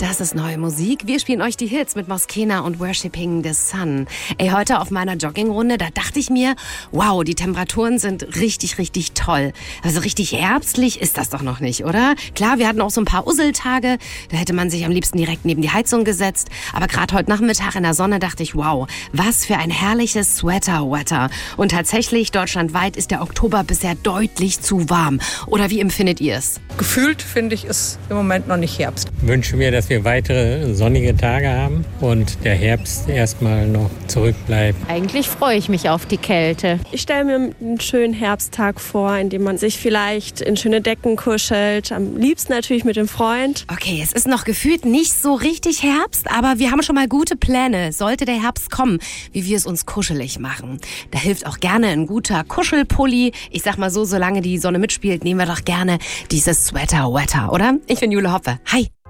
Das ist neue Musik. Wir spielen euch die Hits mit Moskena und Worshipping the Sun. Ey, heute auf meiner Joggingrunde, da dachte ich mir, wow, die Temperaturen sind richtig, richtig toll. Also richtig herbstlich ist das doch noch nicht, oder? Klar, wir hatten auch so ein paar Usseltage, da hätte man sich am liebsten direkt neben die Heizung gesetzt. Aber gerade heute Nachmittag in der Sonne dachte ich, wow, was für ein herrliches Sweater-Wetter. Und tatsächlich, deutschlandweit ist der Oktober bisher deutlich zu warm. Oder wie empfindet ihr es? Gefühlt, finde ich, ist im Moment noch nicht Herbst. Ich wünsche mir, dass wir weitere sonnige Tage haben und der Herbst erstmal noch zurückbleibt. Eigentlich freue ich mich auf die Kälte. Ich stelle mir einen schönen Herbsttag vor, in dem man sich vielleicht in schöne Decken kuschelt. Am liebsten natürlich mit dem Freund. Okay, es ist noch gefühlt nicht so richtig Herbst, aber wir haben schon mal gute Pläne. Sollte der Herbst kommen, wie wir es uns kuschelig machen. Da hilft auch gerne ein guter Kuschelpulli. Ich sag mal so, solange die Sonne mitspielt, nehmen wir doch gerne dieses Sweater-Wetter, oder? Ich bin Jule Hoppe. Hi.